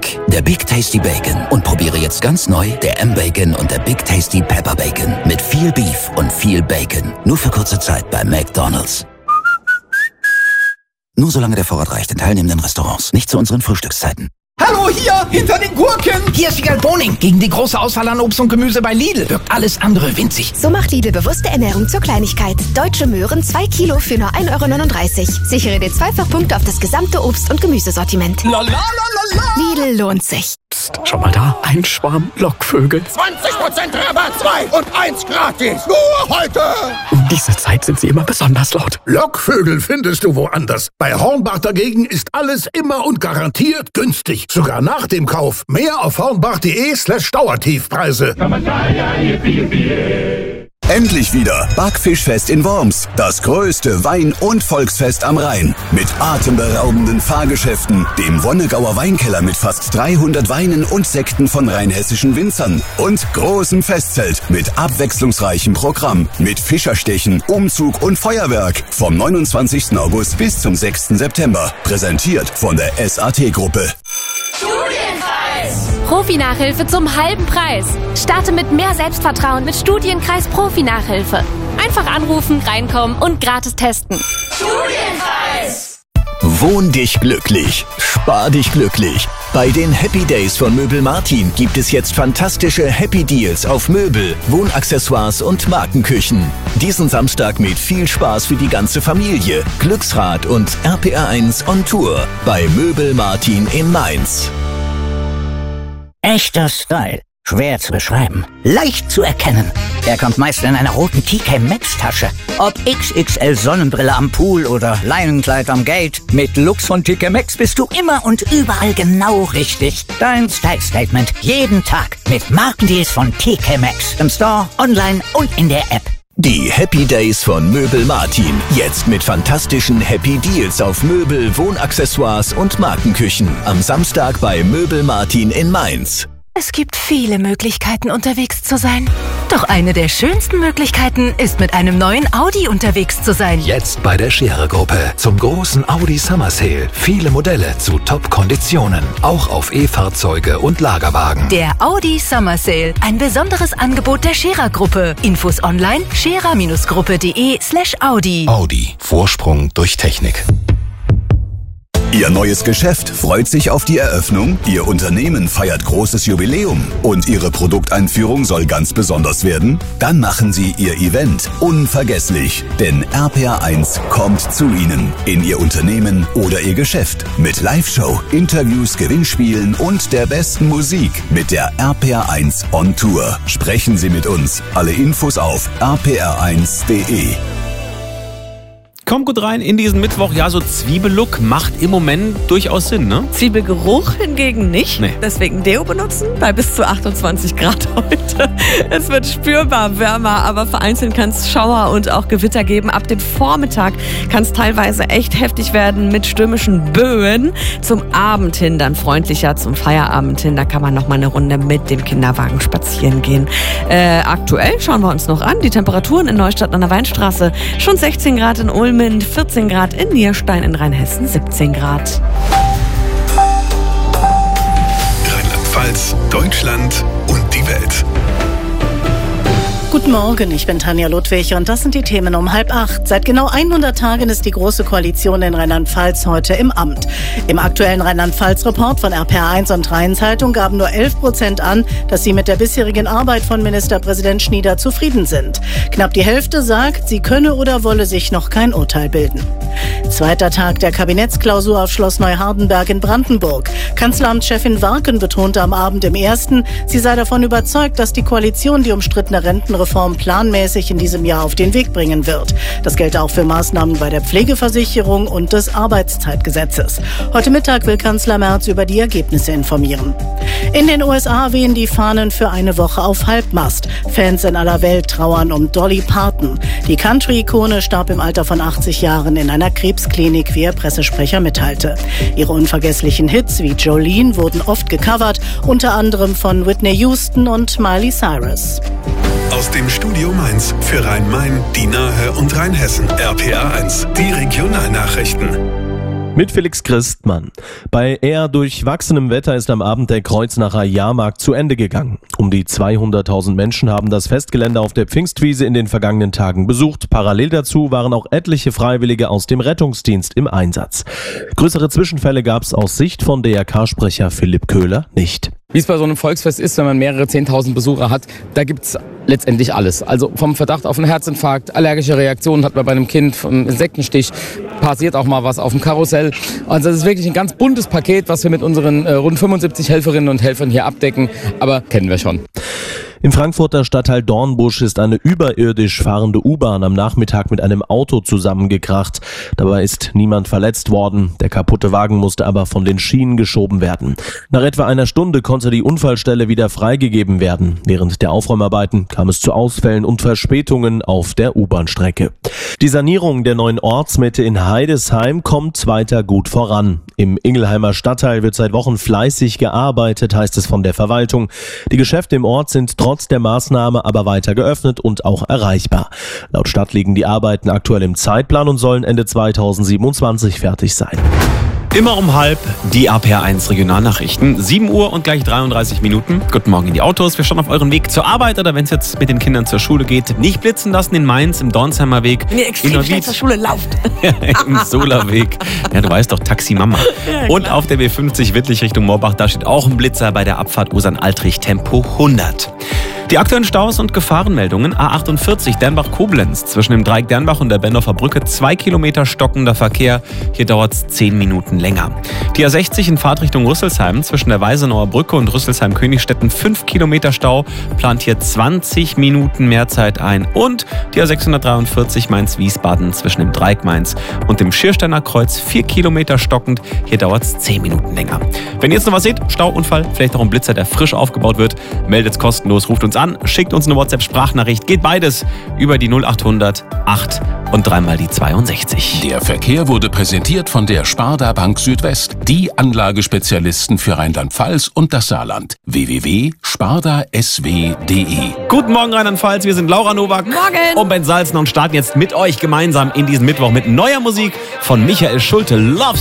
Big. Der Big Tasty Bacon. Und probiere jetzt ganz neu der M-Bacon und der Big Tasty Pepper Bacon. Mit viel Beef und viel Bacon. Nur für kurze Zeit bei McDonald's. Nur solange der Vorrat reicht in teilnehmenden Restaurants. Nicht zu unseren Frühstückszeiten. Hallo, hier, hinter den Gurken. Hier ist Wiegald Boning. Gegen die große Auswahl an Obst und Gemüse bei Lidl wirkt alles andere winzig. So macht Lidl bewusste Ernährung zur Kleinigkeit. Deutsche Möhren 2 Kilo für nur 1,39 € Sichere dir Zweifachpunkte auf das gesamte Obst- und Gemüsesortiment. Lidl lohnt sich. Psst, schau mal da, ein Schwarm Lockvögel. 20% Rabatt, 2 und 1 gratis. Nur heute. Um diese Zeit sind sie immer besonders laut. Lockvögel findest du woanders. Bei Hornbach dagegen ist alles immer und garantiert günstig. Sogar nach dem Kauf. Mehr auf hornbach.de/Dauertiefpreise. Endlich wieder Backfischfest in Worms. Das größte Wein- und Volksfest am Rhein. Mit atemberaubenden Fahrgeschäften, dem Wonnegauer Weinkeller mit fast 300 Weinen und Sekten von rheinhessischen Winzern und großem Festzelt mit abwechslungsreichem Programm, mit Fischerstechen, Umzug und Feuerwerk vom 29. August bis zum 6. September. Präsentiert von der SAT-Gruppe. Studienkreis! Profi-Nachhilfe zum halben Preis. Starte mit mehr Selbstvertrauen mit Studienkreis Profi-Nachhilfe. Einfach anrufen, reinkommen und gratis testen. Studienkreis! Wohn dich glücklich, spar dich glücklich. Bei den Happy Days von Möbel Martin gibt es jetzt fantastische Happy Deals auf Möbel, Wohnaccessoires und Markenküchen. Diesen Samstag mit viel Spaß für die ganze Familie. Glücksrad und RPR1 on Tour bei Möbel Martin in Mainz. Echter Style. Schwer zu beschreiben. Leicht zu erkennen. Er kommt meist in einer roten TK Maxx Tasche. Ob XXL Sonnenbrille am Pool oder Leinenkleid am Gate. Mit Looks von TK Maxx bist du immer und überall genau richtig. Dein Style Statement jeden Tag mit Markendeals von TK Maxx. Im Store, online und in der App. Die Happy Days von Möbel Martin. Jetzt mit fantastischen Happy Deals auf Möbel, Wohnaccessoires und Markenküchen. Am Samstag bei Möbel Martin in Mainz. Es gibt viele Möglichkeiten, unterwegs zu sein. Doch eine der schönsten Möglichkeiten ist, mit einem neuen Audi unterwegs zu sein. Jetzt bei der Scherer-Gruppe zum großen Audi Summer Sale. Viele Modelle zu Top-Konditionen. Auch auf E-Fahrzeuge und Lagerwagen. Der Audi Summer Sale. Ein besonderes Angebot der Scherer-Gruppe. Infos online scherer-gruppe.de/Audi. Audi. Vorsprung durch Technik. Ihr neues Geschäft freut sich auf die Eröffnung, Ihr Unternehmen feiert großes Jubiläum und Ihre Produkteinführung soll ganz besonders werden? Dann machen Sie Ihr Event unvergesslich, denn RPR1 kommt zu Ihnen, in Ihr Unternehmen oder Ihr Geschäft. Mit Live-Show, Interviews, Gewinnspielen und der besten Musik mit der RPR1 on Tour. Sprechen Sie mit uns. Alle Infos auf rpr1.de. Kommt gut rein in diesen Mittwoch. Ja, so Zwiebellook macht im Moment durchaus Sinn, ne? Zwiebelgeruch hingegen nicht. Nee. Deswegen Deo benutzen bei bis zu 28 Grad heute. Es wird spürbar wärmer, aber vereinzelt kann es Schauer und auch Gewitter geben. Ab dem Vormittag kann es teilweise echt heftig werden mit stürmischen Böen. Zum Abend hin dann freundlicher, zum Feierabend hin. Da kann man noch mal eine Runde mit dem Kinderwagen spazieren gehen. Aktuell schauen wir uns noch an. Die Temperaturen in Neustadt an der Weinstraße schon 16 Grad in Ulm. 14 Grad in Nierstein, in Rheinhessen 17 Grad. Rheinland-Pfalz, Deutschland und die Welt. Guten Morgen, ich bin Tanja Ludwig und das sind die Themen um 7:30. Seit genau 100 Tagen ist die Große Koalition in Rheinland-Pfalz heute im Amt. Im aktuellen Rheinland-Pfalz-Report von RPR1 und Rhein-Zeitung gaben nur 11% an, dass sie mit der bisherigen Arbeit von Ministerpräsident Schnieder zufrieden sind. Knapp die Hälfte sagt, sie könne oder wolle sich noch kein Urteil bilden. Zweiter Tag der Kabinettsklausur auf Schloss Neuhardenberg in Brandenburg. Kanzleramtschefin Warken betonte am Abend im ersten, sie sei davon überzeugt, dass die Koalition die umstrittene Rentenreform planmäßig in diesem Jahr auf den Weg bringen wird. Das gelte auch für Maßnahmen bei der Pflegeversicherung und des Arbeitszeitgesetzes. Heute Mittag will Kanzler Merz über die Ergebnisse informieren. In den USA wehen die Fahnen für eine Woche auf Halbmast. Fans in aller Welt trauern um Dolly Parton. Die Country-Ikone starb im Alter von 80 Jahren in einer Krebsklinik, wie ihr Pressesprecher mitteilte. Ihre unvergesslichen Hits wie Jolene wurden oft gecovert, unter anderem von Whitney Houston und Miley Cyrus. Aus dem Studio Mainz für Rhein-Main, die Nahe und Rheinhessen. RPR1, die Regionalnachrichten. Mit Felix Christmann. Bei eher durchwachsenem Wetter ist am Abend der Kreuznacher Jahrmarkt zu Ende gegangen. Um die 200.000 Menschen haben das Festgelände auf der Pfingstwiese in den vergangenen Tagen besucht. Parallel dazu waren auch etliche Freiwillige aus dem Rettungsdienst im Einsatz. Größere Zwischenfälle gab es aus Sicht von DRK-Sprecher Philipp Köhler nicht. Wie es bei so einem Volksfest ist, wenn man mehrere 10.000 Besucher hat, da gibt's letztendlich alles. Also vom Verdacht auf einen Herzinfarkt, allergische Reaktionen hat man bei einem Kind, vom Insektenstich, passiert auch mal was auf dem Karussell. Also das ist wirklich ein ganz buntes Paket, was wir mit unseren rund 75 Helferinnen und Helfern hier abdecken, aber kennen wir schon. Im Frankfurter Stadtteil Dornbusch ist eine überirdisch fahrende U-Bahn am Nachmittag mit einem Auto zusammengekracht. Dabei ist niemand verletzt worden. Der kaputte Wagen musste aber von den Schienen geschoben werden. Nach etwa einer Stunde konnte die Unfallstelle wieder freigegeben werden. Während der Aufräumarbeiten kam es zu Ausfällen und Verspätungen auf der U-Bahn-Strecke. Die Sanierung der neuen Ortsmitte in Heidesheim kommt weiter gut voran. Im Ingelheimer Stadtteil wird seit Wochen fleißig gearbeitet, heißt es von der Verwaltung. Die Geschäfte im Ort sind trotz der Maßnahme aber weiter geöffnet und auch erreichbar. Laut Stadt liegen die Arbeiten aktuell im Zeitplan und sollen Ende 2027 fertig sein. Immer um 12:30 die RPR1 Regionalnachrichten. 7 Uhr und gleich 33 Minuten. Guten Morgen in die Autos. Wir schauen auf euren Weg zur Arbeit oder wenn es jetzt mit den Kindern zur Schule geht. Nicht blitzen lassen in Mainz, im Dornsheimer Weg. Wenn ihr extrem schnell zur Schule lauft. Im Solarweg. Ja, du weißt doch, Taxi Mama. Ja, und auf der B50 Wittlich Richtung Moorbach, da steht auch ein Blitzer bei der Abfahrt Usan-Altrich Tempo 100. Die aktuellen Staus und Gefahrenmeldungen. A48 Dernbach-Koblenz zwischen dem Dreieck Dernbach und der Bendorfer Brücke 2 Kilometer stockender Verkehr. Hier dauert es 10 Minuten länger. Die A60 in Fahrtrichtung Rüsselsheim zwischen der Weisenauer Brücke und Rüsselsheim-Königstetten 5 Kilometer Stau. Plant hier 20 Minuten mehr Zeit ein. Und die A643 Mainz-Wiesbaden zwischen dem Dreieck Mainz und dem Schiersteiner Kreuz 4 Kilometer stockend. Hier dauert es 10 Minuten länger. Wenn ihr jetzt noch was seht, Stauunfall, vielleicht auch ein Blitzer, der frisch aufgebaut wird, meldet es kostenlos, ruft uns an, schickt uns eine WhatsApp-Sprachnachricht. Geht beides über die 0800 8 und 3 mal die 62. Der Verkehr wurde präsentiert von der Sparda Bank Südwest, die Anlagespezialisten für Rheinland-Pfalz und das Saarland. www.spardasw.de. Guten Morgen Rheinland-Pfalz, wir sind Laura Nowak und Ben Salzner und starten jetzt mit euch gemeinsam in diesen Mittwoch mit neuer Musik von Michael Schulte. Love